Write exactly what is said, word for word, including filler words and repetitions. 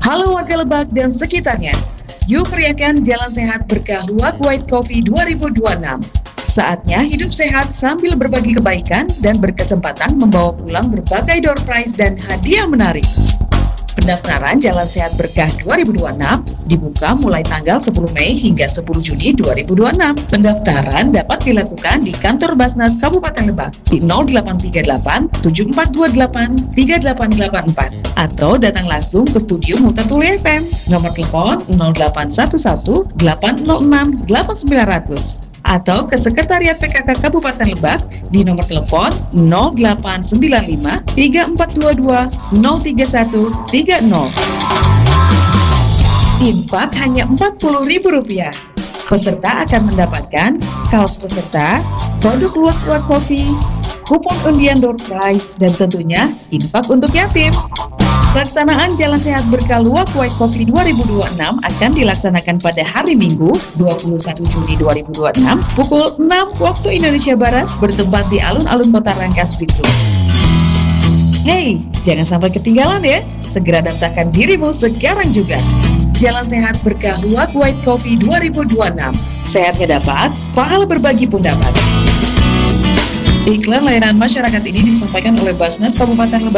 Halo warga Lebak dan sekitarnya. Yuk meriahkan Jalan Sehat Berkah Luwak White Coffee dua ribu dua puluh enam. Saatnya hidup sehat sambil berbagi kebaikan dan berkesempatan membawa pulang berbagai door prize dan hadiah menarik. Pendaftaran Jalan Sehat Berkah dua ribu dua puluh enam dibuka mulai tanggal sepuluh Mei hingga sepuluh Juni dua ribu dua puluh enam. Pendaftaran dapat dilakukan di kantor Basnas Kabupaten Lebak di nol delapan tiga delapan tujuh empat dua delapan tiga delapan delapan empat atau datang langsung ke studio Multatuli F M. Nomor telepon nol delapan satu satu delapan nol enam delapan sembilan nol nol atau ke Sekretariat P K K Kabupaten Lebak di nomor telepon nol delapan sembilan lima tiga empat dua dua nol tiga satu tiga nol. Infak hanya empat puluh ribu rupiah. Peserta akan mendapatkan kaos peserta, produk Luwak White Coffee, kupon undian door prize, dan tentunya infak untuk yatim. Pelaksanaan Jalan Sehat Berkah Luwak White Coffee dua ribu dua puluh enam akan dilaksanakan pada hari Minggu dua puluh satu Juni dua ribu dua puluh enam pukul enam waktu Indonesia Barat bertempat di alun-alun Kota Rangkas Bitung. Hey, jangan sampai ketinggalan ya. Segera daftarkan dirimu sekarang juga. Jalan Sehat Berkah Luwak White Coffee dua ribu dua puluh enam. Sehatnya dapat, pahala berbagi pun dapat. Iklan layanan masyarakat ini disampaikan oleh Basnas Kabupaten Lebak